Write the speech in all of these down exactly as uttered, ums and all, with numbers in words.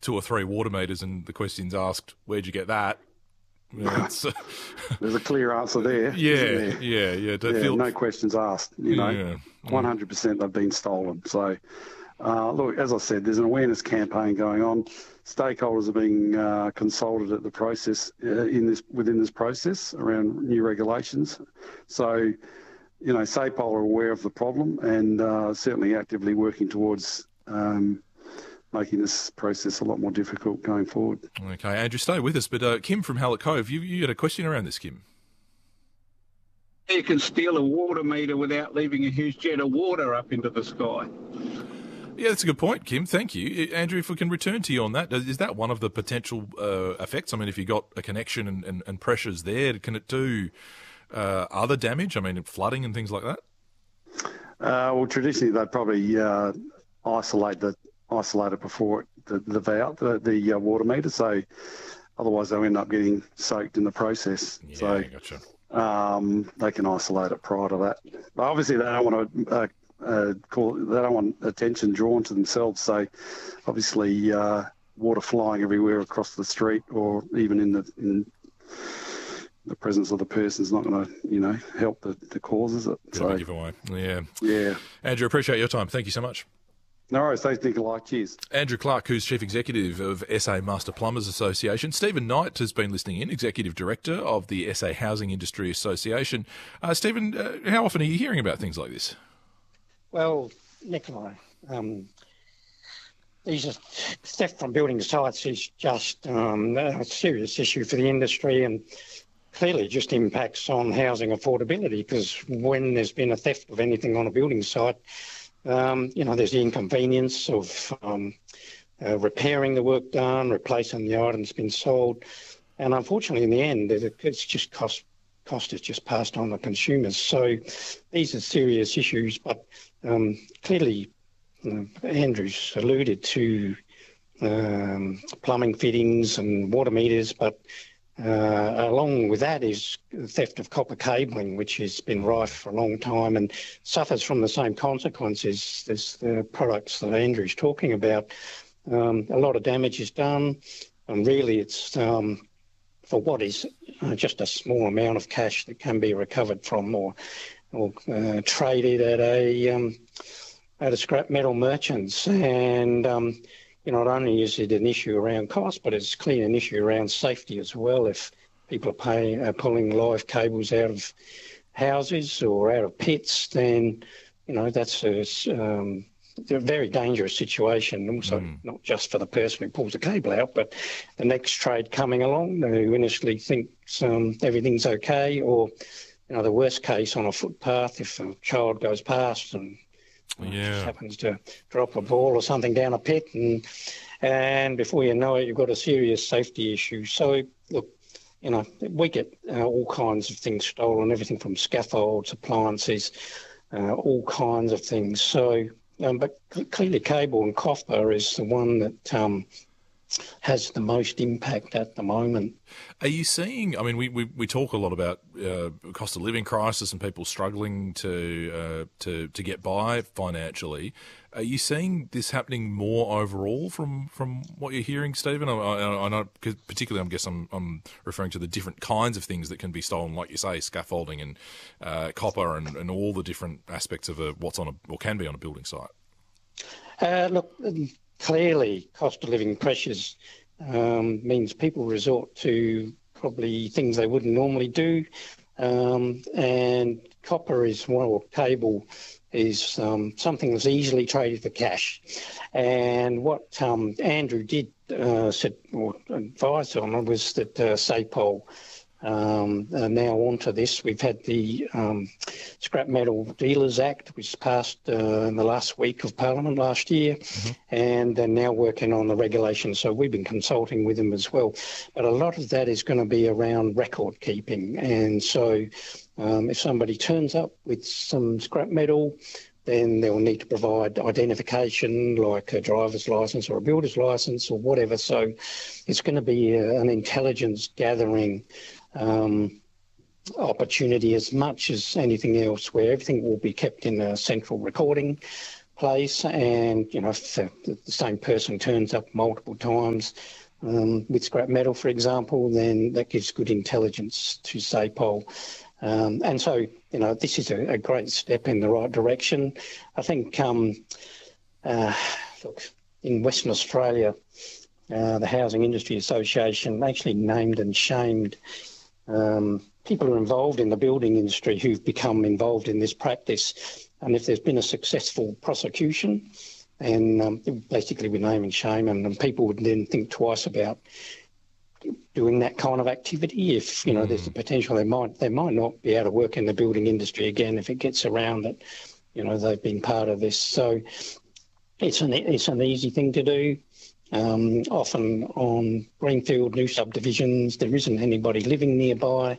two or three water meters and the question's asked, where'd you get that? Yeah, uh, there's a clear answer there. Yeah, there? yeah, yeah. yeah feel... No questions asked. You know, yeah. one hundred percent they've been stolen. So, uh, look, as I said, there's an awareness campaign going on. Stakeholders are being uh, consulted at the process uh, in this within this process around new regulations. So, you know, SAPOL are aware of the problem and uh, certainly actively working towards Um, making this process a lot more difficult going forward. Okay, Andrew, stay with us. But uh, Kim from Hallett Cove, you, you had a question around this, Kim. You can steal a water meter without leaving a huge jet of water up into the sky. Yeah, that's a good point, Kim. Thank you. Andrew, if we can return to you on that, is that one of the potential uh, effects? I mean, if you got a connection and, and, and pressures there, can it do uh, other damage? I mean, flooding and things like that? Uh, well, traditionally, they'd probably uh, isolate the isolate it before it, the, the valve, the, the uh, water meter, so otherwise they'll end up getting soaked in the process. Yeah, so gotcha. um, they can isolate it prior to that. But obviously, they don't want to uh, uh, call. They don't want attention drawn to themselves. So obviously, uh, water flying everywhere across the street, or even in the in the presence of the person is not going to, you know, help the, the cause, is it? Bit so of a giveaway. Yeah. Yeah. Andrew, appreciate your time. Thank you so much. No worries. Thanks, Nikolai. Cheers. Andrew Clark, who's Chief Executive of S A Master Plumbers Association. Stephen Knight has been listening in, Executive Director of the S A Housing Industry Association. Uh, Stephen, uh, how often are you hearing about things like this? Well, Nikolai, um, these are, theft from building sites is just um, a serious issue for the industry, and clearly just impacts on housing affordability, because when there's been a theft of anything on a building site, Um, you know, there's the inconvenience of um, uh, repairing the work done, replacing the items been sold, and unfortunately, in the end, it's just cost cost is just passed on to consumers. So these are serious issues, but um, clearly, uh, Andrew's alluded to um, plumbing fittings and water meters, but Uh, along with that is theft of copper cabling, which has been rife for a long time and suffers from the same consequences as the products that Andrew's talking about. Um, a lot of damage is done, and really it's um, for what is uh, just a small amount of cash that can be recovered from or, or uh, traded at a um, at a scrap metal merchants. And um, You know, not only is it an issue around cost, but it's clearly an issue around safety as well. If people are paying, uh, pulling live cables out of houses or out of pits, then, you know, that's a, um, a very dangerous situation. Also, mm. not just for the person who pulls the cable out, but the next trade coming along who initially thinks um, everything's okay, or, you know, the worst case on a footpath, if a child goes past and Yeah. just happens to drop a ball or something down a pit, and and before you know it, you've got a serious safety issue. So, look, you know, we get uh, all kinds of things stolen, everything from scaffolds, appliances, uh, all kinds of things. So, um, but clearly cable and copper is the one that um, has the most impact at the moment. Are you seeing, I mean, we, we, we talk a lot about uh, cost of living crisis and people struggling to, uh, to to get by financially. Are you seeing this happening more overall from, from what you're hearing, Stephen? I, I, I know, cause particularly I guess I'm, I'm referring to the different kinds of things that can be stolen, like you say, scaffolding and uh, copper and, and all the different aspects of a, what's on a, or can be on a building site. Uh, look, clearly cost of living pressures um, means people resort to probably things they wouldn't normally do, um, and copper is one, or cable is um, something that's easily traded for cash. And what um, Andrew did uh, said or advise on was that uh, SAPOL Um, uh, now onto this. We've had the um, Scrap Metal Dealers Act, which passed uh, in the last week of Parliament last year, mm-hmm. and they're now working on the regulations. So we've been consulting with them as well. But a lot of that is going to be around record keeping. And so um, if somebody turns up with some scrap metal, then they'll need to provide identification like a driver's licence or a builder's licence or whatever. So it's going to be a, an intelligence gathering Um, opportunity as much as anything else, where everything will be kept in a central recording place, and you know, if the, the same person turns up multiple times um, with scrap metal, for example, then that gives good intelligence to SAPOL. Um, and so, you know, this is a, a great step in the right direction. I think, um, uh, look, in Western Australia, uh, the Housing Industry Association actually named and shamed um, people who are involved in the building industry who've become involved in this practice. And if there's been a successful prosecution, and um, basically we name and shame, and, and people would then think twice about doing that kind of activity. If you know, mm. there's the potential they might they might not be able to work in the building industry again if it gets around that, you know, they've been part of this. So it's an it's an easy thing to do. Um, often on greenfield new subdivisions, there isn't anybody living nearby.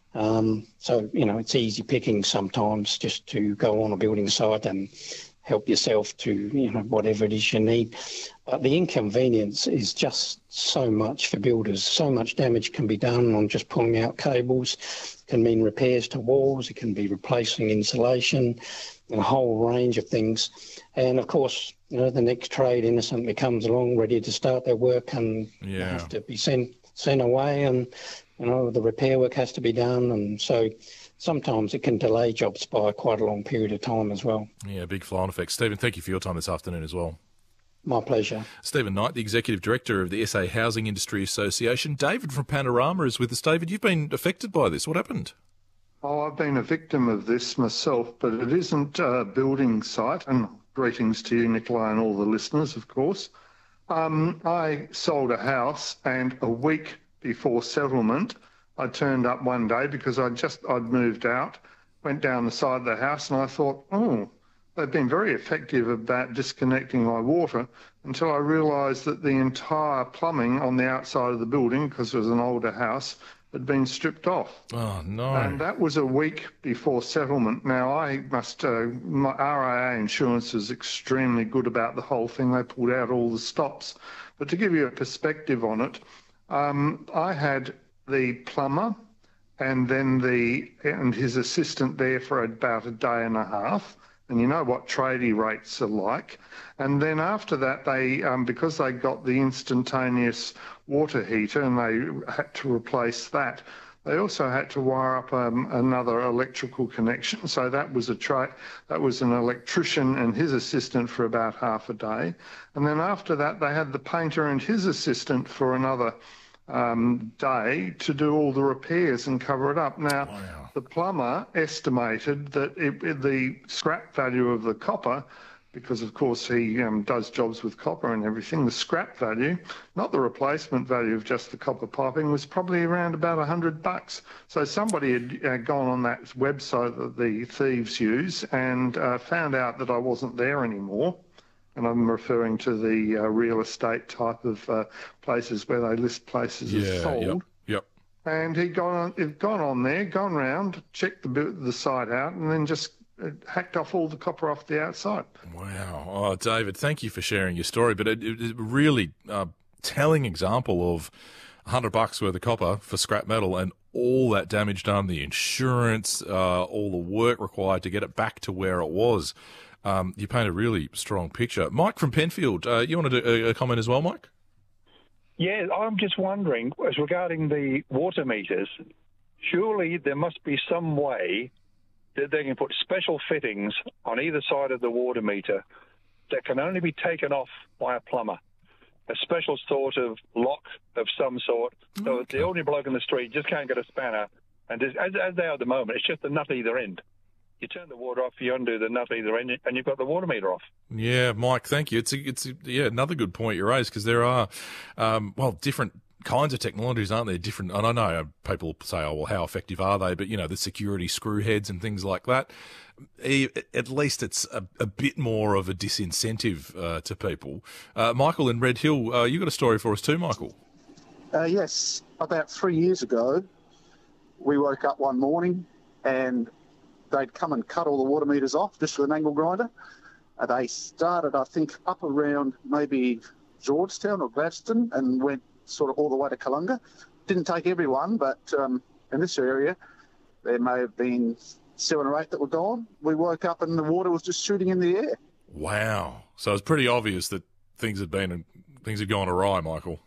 Um, so, you know, it's easy picking sometimes just to go on a building site and help yourself to, you know, whatever it is you need. But the inconvenience is just so much for builders. So much damage can be done on just pulling out cables. It can mean repairs to walls. It can be replacing insulation and a whole range of things. And, of course, you know, the next trade innocently comes along ready to start their work, and yeah. they have to be sent, sent away, and, you know, the repair work has to be done. And so sometimes it can delay jobs by quite a long period of time as well. Yeah, big flow-on effect. Stephen, thank you for your time this afternoon as well. My pleasure. Stephen Knight, the Executive Director of the S A Housing Industry Association. David from Panorama is with us. David, you've been affected by this. What happened? Oh, I've been a victim of this myself, but it isn't a building site. And greetings to you, Nicola, and all the listeners, of course. Um, I sold a house, and a week before settlement, I turned up one day because I just I'd moved out, went down the side of the house, and I thought, oh, they've been very effective about disconnecting my water, until I realised that the entire plumbing on the outside of the building, because it was an older house, had been stripped off. Oh, no. And that was a week before settlement. Now, I must, uh, my R I A insurance is extremely good about the whole thing. They pulled out all the stops. But to give you a perspective on it, um, I had the plumber and then the and his assistant there for about a day and a half. And you know what tradie rates are like. And then after that, they um, because they got the instantaneous water heater and they had to replace that, they also had to wire up um, another electrical connection. So that was a tra- that was an electrician and his assistant for about half a day. And then after that, they had the painter and his assistant for another um, day to do all the repairs and cover it up. Now, wow. The plumber estimated that it, it, the scrap value of the copper, because of course he um, does jobs with copper and everything, the scrap value, not the replacement value of just the copper piping, was probably around about a hundred bucks. So somebody had uh, gone on that website that the thieves use and uh, found out that I wasn't there anymore. And I'm referring to the uh, real estate type of uh, places where they list places yeah, as sold. Yep, yep. And he'd gone on, he'd gone on there, gone round, checked the the site out, and then just hacked off all the copper off the outside. Wow. Oh, David, thank you for sharing your story. But it, it, it really uh, telling example of a hundred bucks worth of copper for scrap metal and all that damage done, the insurance, uh, all the work required to get it back to where it was. Um, you paint a really strong picture. Mike from Penfield, uh, you want to do a, a comment as well, Mike? Yeah, I'm just wondering, as regarding the water meters, surely there must be some way that they can put special fittings on either side of the water meter that can only be taken off by a plumber. A special sort of lock of some sort, so okay. The ordinary bloke in the street just can't get a spanner. And just, as, as they are at the moment, it's just the nut either end. You turn the water off, you undo the nut either end, and you've got the water meter off. Yeah, Mike, thank you. It's a, it's a, yeah another good point you raised, because there are um, well different kinds of technologies, aren't there? Different, and I know people say, "Oh, well, how effective are they?" But you know, the security screw heads and things like that. At least it's a, a bit more of a disincentive uh, to people. Uh, Michael in Red Hill, uh, you got a story for us too, Michael? Uh, yes, about three years ago, we woke up one morning and they'd come and cut all the water meters off just with an angle grinder. Uh, they started, I think, up around maybe Georgetown or Gladstone and went sort of all the way to Kalunga. Didn't take everyone, but um, in this area, there may have been seven or eight that were gone. We woke up and the water was just shooting in the air. Wow. So it's pretty obvious that things had been things had gone awry, Michael.